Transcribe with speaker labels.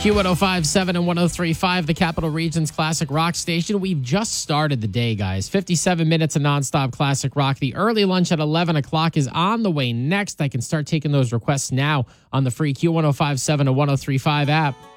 Speaker 1: Q1057 and 1035, the Capital Region's classic rock station. We've just started the day, guys. 57 minutes of nonstop classic rock. The early lunch at 11 o'clock is on the way next. I can start taking those requests now on the free Q1057 and 1035 app.